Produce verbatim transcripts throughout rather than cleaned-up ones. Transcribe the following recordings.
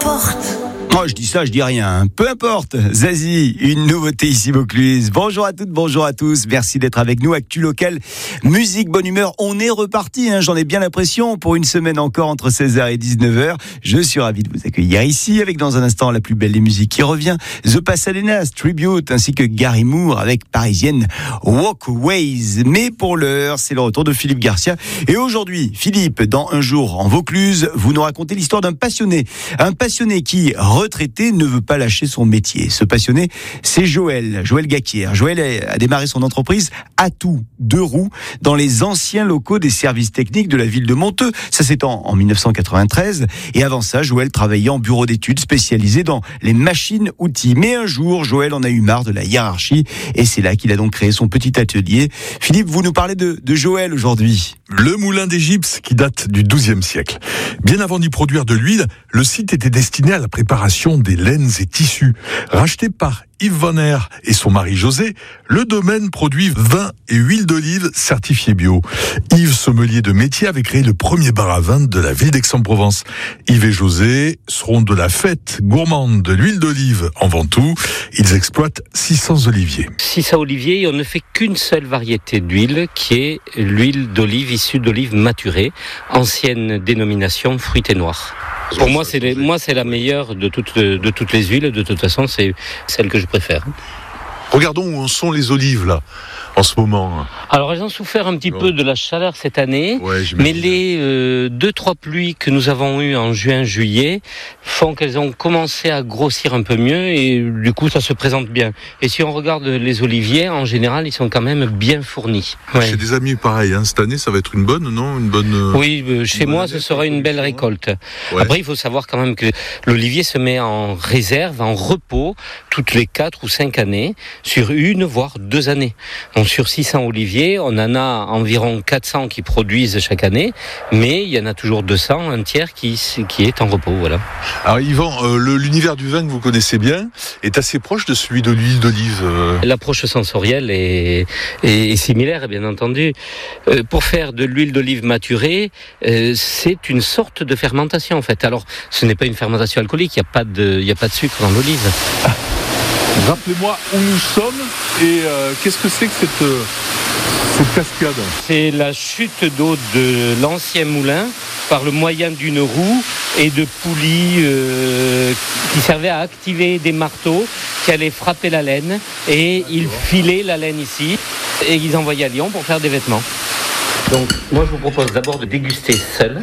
importe. Moi, je dis ça, je dis rien. Peu importe. Zazie, une nouveauté ici Vaucluse. Bonjour à toutes, bonjour à tous. Merci d'être avec nous. Actu local, musique, bonne humeur. On est reparti, hein, j'en ai bien l'impression, pour une semaine encore entre seize heures et dix-neuf heures. Je suis ravi de vous accueillir ici avec dans un instant la plus belle des musiques qui revient. The Pasadena's Tribute ainsi que Gary Moore avec Parisienne Walkways. Mais pour l'heure, c'est le retour de Philippe Garcia. Et aujourd'hui, Philippe, dans Un jour en Vaucluse, vous nous racontez l'histoire d'un passionné. Un passionné qui, retraité, ne veut pas lâcher son métier. Ce passionné, c'est Joël, Joël Gaquière. Joël a démarré son entreprise Atout deux roues dans les anciens locaux des services techniques de la ville de Monteux. Ça c'est en, en dix-neuf cent quatre-vingt-treize. Et avant ça, Joël travaillait en bureau d'études spécialisé dans les machines-outils. Mais un jour, Joël en a eu marre de la hiérarchie et c'est là qu'il a donc créé son petit atelier. Philippe, vous nous parlez de, de Joël aujourd'hui. Le moulin des gypses qui date du douzième siècle. Bien avant d'y produire de l'huile, le site était destiné à la préparation des laines et tissus. Racheté par Yves Vonner et son mari José, le domaine produit vin et huile d'olive certifiés bio. Yves, sommelier de métier, avait créé le premier bar à vin de la ville d'Aix-en-Provence. Yves et José seront de la fête gourmande de l'huile d'olive en Ventoux. Ils exploitent six cents oliviers. six cents oliviers, on ne fait qu'une seule variété d'huile, qui est l'huile d'olive issue d'olive maturée, ancienne dénomination fruitée noire. Pour moi, c'est les, moi, c'est la meilleure de toutes, de toutes les huiles. De toute façon, c'est celle que je préfère. Regardons où en sont les olives, là, en ce moment. Alors, elles ont souffert un petit bon. peu de la chaleur cette année, ouais, mais les euh, deux, trois pluies que nous avons eues en juin, juillet, font qu'elles ont commencé à grossir un peu mieux et du coup, ça se présente bien. Et si on regarde les oliviers, en général, ils sont quand même bien fournis. Ouais. Chez des amis, pareil, hein, cette année, ça va être une bonne, non une bonne, euh, Oui, euh, chez moi, ce sera une belle récolte. Ouais. Après, il faut savoir quand même que l'olivier se met en réserve, en repos, toutes les quatre ou cinq années, sur une, voire deux années. Donc, sur six cents oliviers, on en a environ quatre cents qui produisent chaque année, mais il y en a toujours deux cents, un tiers qui, qui est en repos, voilà. Alors Yvan, euh, le, l'univers du vin que vous connaissez bien est assez proche de celui de l'huile d'olive. Euh... L'approche sensorielle est, est, est similaire, bien entendu. Euh, pour faire de l'huile d'olive maturée, euh, c'est une sorte de fermentation, en fait. Alors, ce n'est pas une fermentation alcoolique, il n'y a pas de, il n'y a pas de sucre dans l'olive. Ah. Rappelez-moi où nous sommes et euh, qu'est-ce que c'est que cette, euh, cette cascade ? C'est la chute d'eau de l'ancien moulin par le moyen d'une roue et de poulies euh, qui servaient à activer des marteaux qui allaient frapper la laine et D'accord. ils filaient la laine ici et ils envoyaient à Lyon pour faire des vêtements. Donc moi je vous propose d'abord de déguster seul.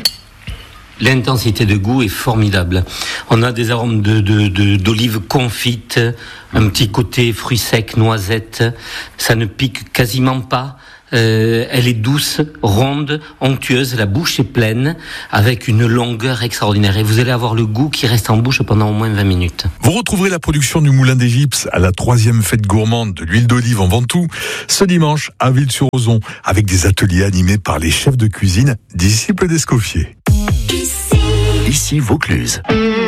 L'intensité de goût est formidable. On a des arômes de, de, de, d'olive confite, un petit côté fruits secs, noisettes. Ça ne pique quasiment pas. Euh, elle est douce, ronde, onctueuse. La bouche est pleine, avec une longueur extraordinaire. Et vous allez avoir le goût qui reste en bouche pendant au moins vingt minutes. Vous retrouverez la production du Moulin des Gypses à la troisième fête gourmande de l'huile d'olive en Ventoux ce dimanche à Ville-sur-Ozon, avec des ateliers animés par les chefs de cuisine, disciples d'Escoffier. Ici Vaucluse.